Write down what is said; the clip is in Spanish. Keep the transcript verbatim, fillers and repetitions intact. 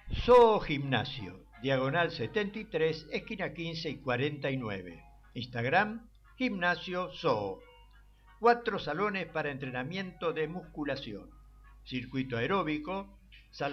Zoo Gimnasio, diagonal setenta y tres, esquina quince y cuarenta y nueve. Instagram, Gimnasio Zoo. Cuatro salones para entrenamiento de musculación, circuito aeróbico,